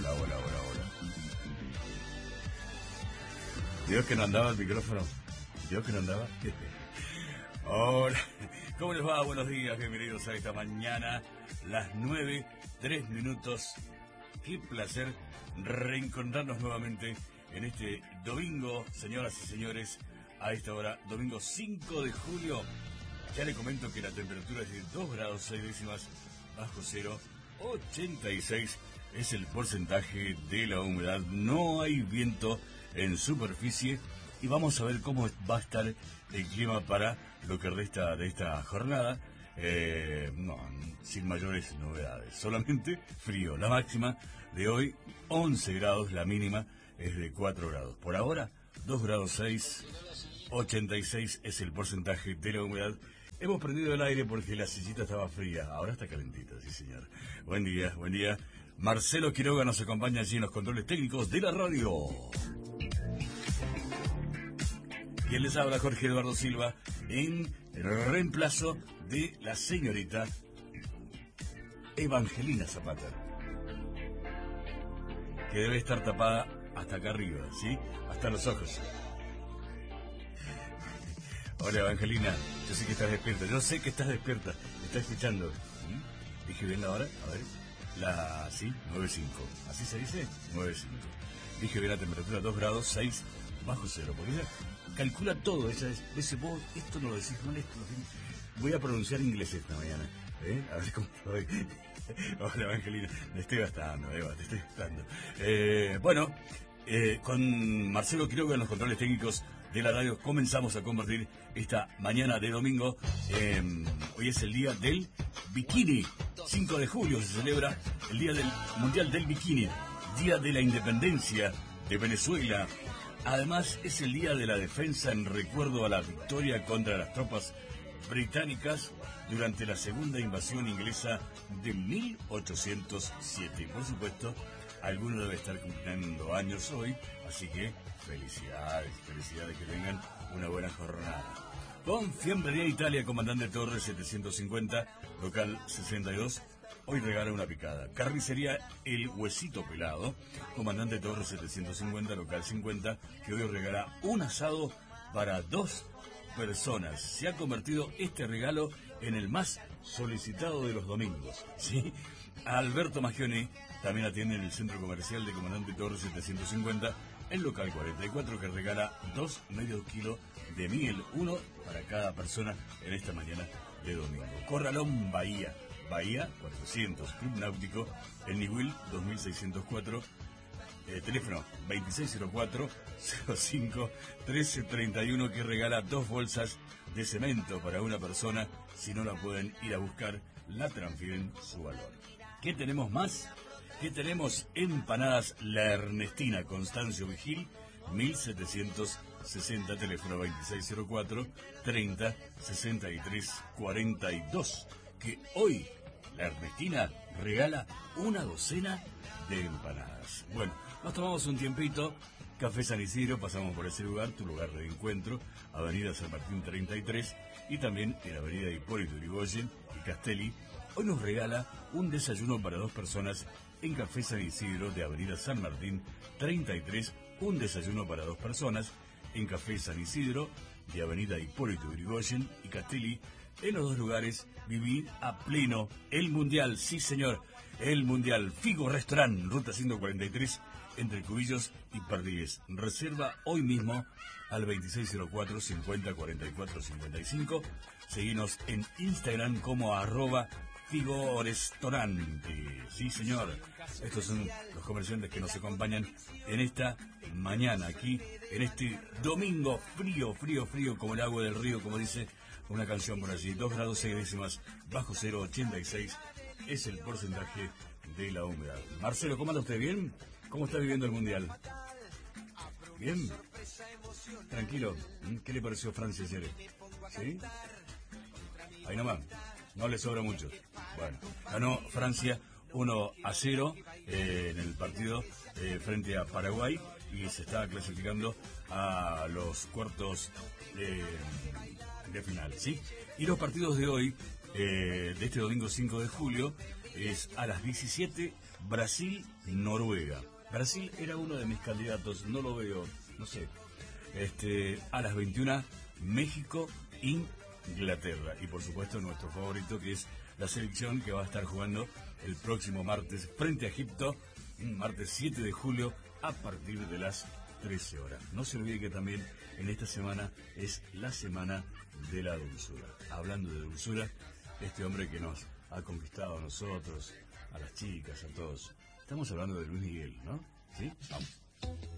Hola, hola, hola, hola. Dios que no andaba el micrófono. Dios que no andaba. Hola, ¿cómo les va? Buenos días, bienvenidos a esta mañana, las 9:03. Qué placer reencontrarnos nuevamente en este domingo, señoras y señores, a esta hora, domingo 5 de julio. Ya le comento que la temperatura es de 2 grados 6 décimas bajo cero, 86 es el porcentaje de la humedad, no hay viento en superficie y vamos a ver cómo va a estar el clima para lo que resta de esta jornada. No, sin mayores novedades, solamente frío. La máxima de hoy 11 grados, la mínima es de 4 grados. Por ahora 2 grados 6, 86 es el porcentaje de la humedad. Hemos prendido el aire porque la sillita estaba fría, ahora está calentita, sí señor. Buen día, buen día. Marcelo Quiroga nos acompaña allí en los controles técnicos de la radio. Quien les habla, Jorge Eduardo Silva, en reemplazo de la señorita Evangelina Zapata, que debe estar tapada hasta acá arriba, ¿sí? Hasta los ojos. Hola, Evangelina, yo sé que estás despierta, me estás escuchando. Dije bien la hora, a ver, sí, 9:05, ¿así se dice? 9:05. Dije bien la temperatura, 2 grados 6 bajo cero, porque ella calcula todo, ella dice, vos esto no lo decís mal, esto lo decís. Voy a pronunciar inglés esta mañana, a ver cómo estoy. Hola, Evangelina, me estoy gastando, Eva, te estoy gastando. Bueno, con Marcelo Quiroga en los controles técnicos de la radio comenzamos a compartir esta mañana de domingo. Hoy es el día del bikini, 5 de julio se celebra el día del mundial del bikini, día de la independencia de Venezuela. Además es el día de la defensa en recuerdo a la victoria contra las tropas británicas durante la segunda invasión inglesa de 1807. Por supuesto, alguno debe estar cumpliendo años hoy, así que felicidades, que tengan una buena jornada. Con Fiambrería Italia, comandante Torres 750, local 62, hoy regala una picada. Carnicería El Huesito Pelado, comandante Torres 750, local 50, que hoy regala un asado para 2 personas. Se ha convertido este regalo en el más solicitado de los domingos, ¿sí? Alberto Maggioni también atiende en el centro comercial de comandante Torres 750, el local 44, que regala 2 medio kilos de miel, uno para cada persona en esta mañana de domingo. Corralón Bahía 400, Club Náutico, el Niwil 2604, teléfono 2604-05-1331, que regala 2 bolsas de cemento para una persona. Si no la pueden ir a buscar, la transfieren su valor. ¿Qué tenemos más? ¿Qué tenemos? Empanadas La Ernestina, Constancio Vigil, 1760, teléfono 2604-30-63-42, que hoy La Ernestina regala una docena de empanadas. Bueno, nos tomamos un tiempito. Café San Isidro, pasamos por ese lugar, tu lugar de encuentro, Avenida San Martín 33, y también en Avenida Hipólito Yrigoyen y Castelli. Hoy nos regala un desayuno para 2 personas en Café San Isidro de Avenida San Martín 33, un desayuno para 2 personas en Café San Isidro de Avenida Hipólito Yrigoyen y Castelli. En los 2 lugares viví a pleno el Mundial, sí señor, el Mundial. Figo Restaurant, Ruta 143, entre Cubillos y Pardíes. Reserva hoy mismo al 2604-5044-55. Seguinos en Instagram como @FigoRestaurante. Sí señor, estos son los comerciantes que nos acompañan en esta mañana, aquí en este domingo frío, como el agua del río, como dice una canción por allí. 2 grados 6 décimas bajo cero, 86 es el porcentaje de la humedad. Marcelo, ¿cómo anda usted? ¿Bien? ¿Cómo está viviendo el Mundial? ¿Bien? ¿Tranquilo? ¿Qué le pareció Francia ayer? ¿Sí? Ahí nomás, no le sobra mucho. Bueno, ganó Francia 1-0 en el partido frente a Paraguay y se está clasificando a los cuartos de final, ¿sí? Y los partidos de hoy, de este domingo 5 de julio, es a las 17, Brasil-Noruega. Brasil era uno de mis candidatos, no lo veo, no sé. A las 21, México-Inglaterra. Y por supuesto nuestro favorito, que es la selección que va a estar jugando el próximo martes frente a Egipto, martes 7 de julio, a partir de las 13 horas. No se olvide que también en esta semana es la semana de la dulzura. Hablando de dulzura, este hombre que nos ha conquistado a nosotros, a las chicas, a todos. Estamos hablando de Luis Miguel, ¿no? ¿Sí? Vamos.